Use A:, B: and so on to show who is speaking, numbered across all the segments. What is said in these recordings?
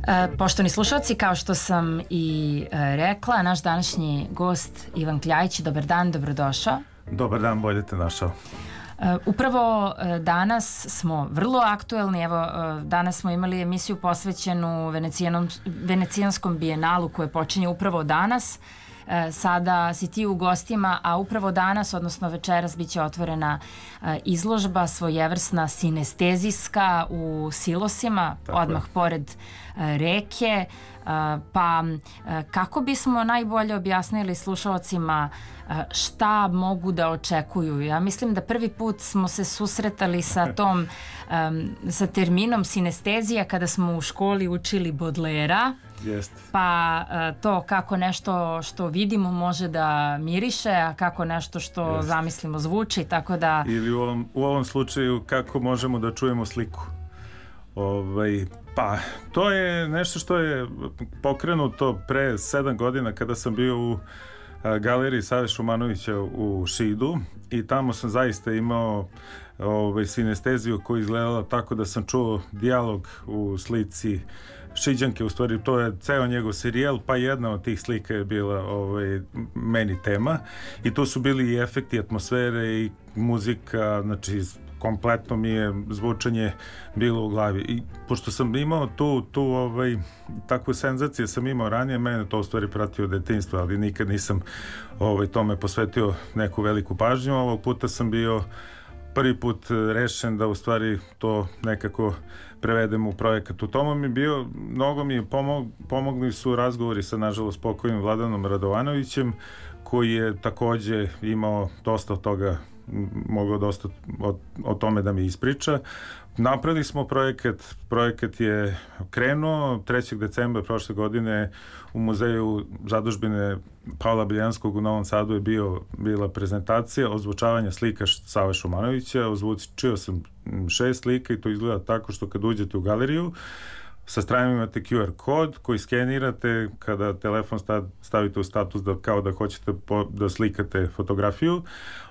A: Poštovani slušalci, kao što sam i rekla, naš današnji gost Ivan Kljajić, dobar dan, dobrodošao.
B: Dobar dan, bolje te našao.
A: Upravo danas smo vrlo aktuelni, evo danas smo imali emisiju posvećenu Venecijanskom bijenalu koje počinje upravo danas. Sada si ti u gostima, a upravo danas, odnosno večeras, bit će otvorena izložba svojevrsna sinestezijska u Silosima, odmah pored reke. Pa kako bismo najbolje objasnili slušalcima šta mogu da očekuju? Ja mislim da prvi put smo se susretali sa terminom sinestezija kada smo u školi učili Bodlera.
B: Jeste.
A: Pa to kako nešto što vidimo može da miriše, a kako nešto što zamislimo zvuči, tako da...
B: Ili u ovom slučaju kako možemo da čujemo sliku. Pa, to je nešto što je pokrenuto pre 7 godina kada sam bio u galeriji Save Šumanovića u Šidu i tamo sam zaista imao sinesteziju koja izgledala tako da sam čuo dijalog u slici Šiđanke, u stvari to je ceo njegov serijal, pa jedna od tih slika je bila meni tema i tu su bili i efekti atmosfere i muzika, znači kompletno mi je zvučanje bilo u glavi i pošto sam imao takvu senzaciju sam imao ranije, mene to u stvari pratio detinjstvo, ali nikad nisam tome posvetio neku veliku pažnju. Ovog puta sam bio prvi put rešen da u stvari to nekako prevedem u projekat. U tomu mi bio, mnogo mi je pomogli su razgovori sa nažalost pokojnim Vladanom Radovanovićem, koji je takođe imao dosta od toga, mogao dosta o tome da mi ispriča. Napravili smo projekat je krenuo 3. decembra prošle godine u muzeju zadužbine Pavla Biljanskog u Novom Sadu je bila prezentacija ozvučavanja slika Save Šumanovića. Ozvučio sam 6 slika i to izgleda tako što kad uđete u galeriju sa strane imate QR kod koji skenirate kada telefon stavite u status kao da hoćete da slikate fotografiju.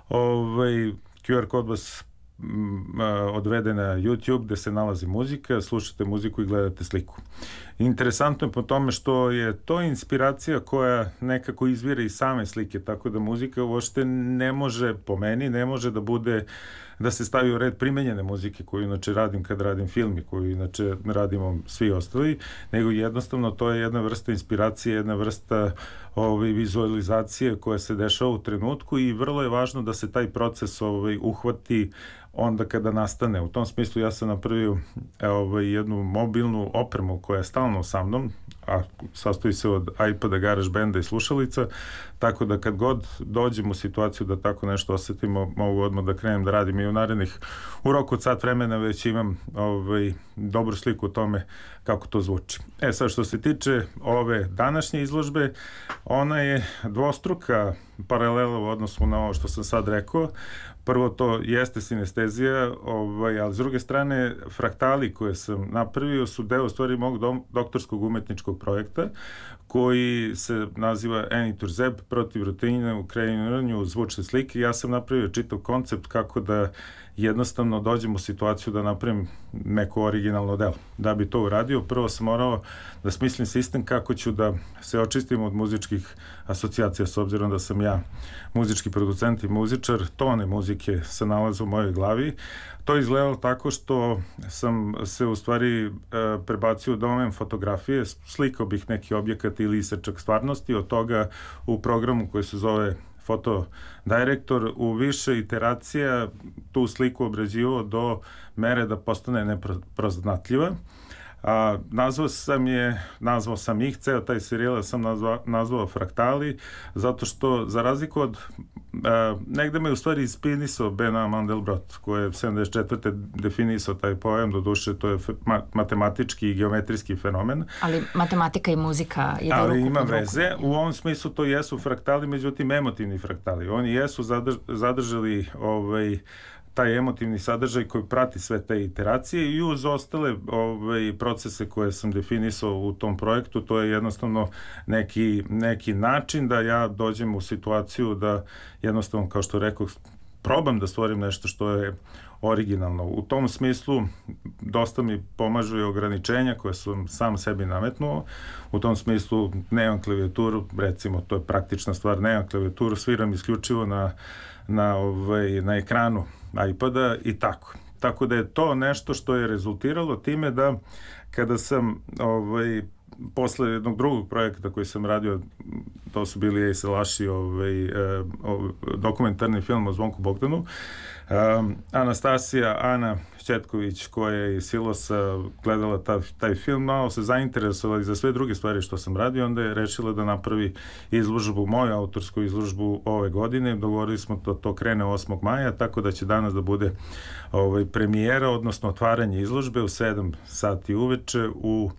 B: QR kod vas odvede na YouTube gde se nalazi muzika, slušate muziku i gledate sliku. Interesantno je po tome što je to inspiracija koja nekako izvire iz same slike, tako da muzika uopšte ne može, po meni, ne može da bude, da se stavi u red primenjene muzike koju inače radim kad radim film i koju inače radimo svi ostali, nego jednostavno to je jedna vrsta inspiracije, jedna vrsta vizualizacije koja se dešava u trenutku i vrlo je važno da se taj proces uhvati onda kada nastane. U tom smislu ja sam napravio jednu mobilnu opremu koja je stalno sa mnom, a sastoji se od iPada, GarageBanda i slušalica, tako da kad god dođem u situaciju da tako nešto osetimo, mogu odmah da krenem da radim i u roku od sat vremena već imam dobru sliku o tome kako to zvuči. Sad što se tiče ove današnje izložbe, ona je dvostruka paralela u odnosu na ovo što sam sad rekao. Prvo to jeste sinestezija, ali s druge strane fraktali koje sam napravio su deo stvari mog doktorskog umetničkog projekta koji se naziva Enitur-Zeb protiv rutinine u kreiranju zvučne slike. Ja sam napravio čitav koncept kako da jednostavno dođem u situaciju da napravim neko originalno delo. Da bi to uradio, prvo sam morao da smislim sistem kako ću da se očistim od muzičkih asocijacija, s obzirom da sam ja muzički producent i muzičar, tone muzike se nalaze u mojoj glavi. To je izgledalo tako što sam se u stvari prebacio u domen fotografije, slikao bih neki objekat ili isečak stvarnosti, od toga u programu koji se zove Photo Director u više iteracija tu sliku obrađivao do mere da postane neprepoznatljiva. Nazvao sam ih, ceo taj serijal sam nazvao Fraktali, zato što za razliku od negde me u stvari ispinisao Benoit Mandelbrot, koji je 74. definisao taj pojam, do duše to je matematički i geometrijski fenomen.
A: Ali matematika i muzika ide ruku pod ruku.
B: Ali ima veze, u ovom smislu to jesu fraktali, međutim emotivni fraktali. Oni jesu zadržali taj emotivni sadržaj koji prati sve te iteracije i uz ostale procese koje sam definisao u tom projektu, to je jednostavno neki način da ja dođem u situaciju da jednostavno, kao što rekao, probam da stvorim nešto što je originalno. U tom smislu dosta mi pomažu i ograničenja koje sam sam sebi nametnuo. U tom smislu nemam klavijaturu, recimo, to je praktična stvar, nemam klavijaturu, sviram isključivo na ekranu iPada i tako. Tako da je to nešto što je rezultiralo time da kada sam posle jednog drugog projekta koji sam radio, to su bili Ej Salaši, dokumentarni film o Zvonku Bogdanu, Anastasija Ana Ćetković, koja je iz Silosa gledala taj film, malo se zainteresovala i za sve druge stvari što sam radio, onda je rešila da napravi izložbu, moju autorsku izložbu ove godine. Dogovorili smo da to krene 8. maja, tako da će danas da bude premijera, odnosno otvaranje izložbe u 7 sati uveče u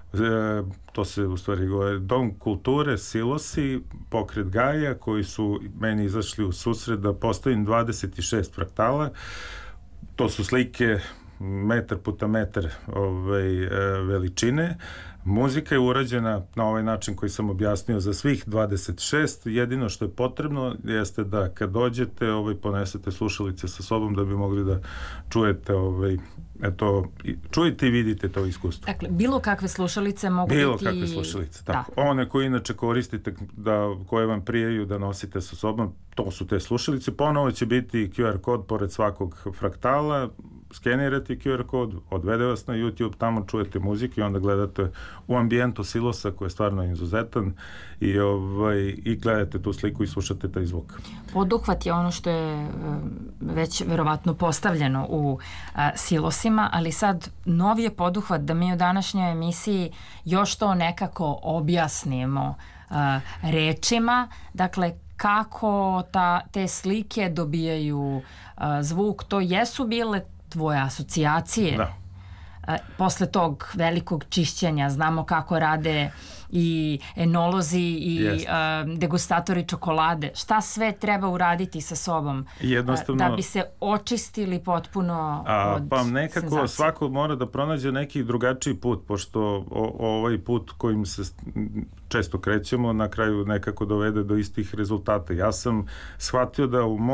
B: to se u stvari govori Dom kulture Silosi, pokret Gaja, koji su meni izašli u susret da postavim 26 fraktala. To su slike metar puta metar veličine. Muzika je urađena na ovaj način koji sam objasnio za svih 26. Jedino što je potrebno jeste da kad dođete ponesete slušalice sa sobom da bi mogli da čujete čujete i vidite to iskustvo.
A: Dakle, bilo kakve slušalice mogu biti...
B: Bilo kakve slušalice, tako. Da. One koje inače koristite, koje vam prijaju da nosite sa sobom, to su te slušalice. Ponovo će biti QR kod pored svakog fraktala, skenirate QR kod, odvede vas na YouTube, tamo čujete muziku i onda gledate u ambijentu Silosa koji je stvarno izuzetan i gledate tu sliku i slušate taj zvuk.
A: Poduhvat je ono što je već verovatno postavljeno u Silosima, ali sad novi je poduhvat da mi u današnjoj emisiji još to nekako objasnimo rečima, dakle kako te slike dobijaju zvuk, to jesu bile tvoje asocijacije.
B: Da.
A: Posle tog velikog čišćenja znamo kako rade i enolozi i degustatori čokolade. Šta sve treba uraditi sa sobom da bi se očistili potpuno od
B: pa nekako senzacije. Svako mora da pronađe neki drugačiji put, pošto ovaj put kojim se često krećemo na kraju nekako dovede do istih rezultata. Ja sam shvatio da u